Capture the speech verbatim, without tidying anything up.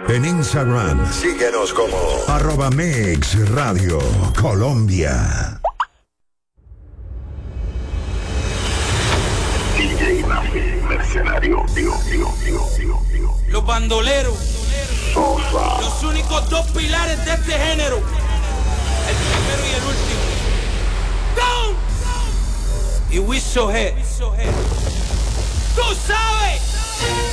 En Instagram, síguenos como arroba Mix Radio Colombia. D J Nafi, mercenario, digo, digo, digo, digo, digo. Los bandoleros, Sosa. los únicos dos pilares de este género, el primero y el último. ¡Go! Y Wiso G. Tú sabes.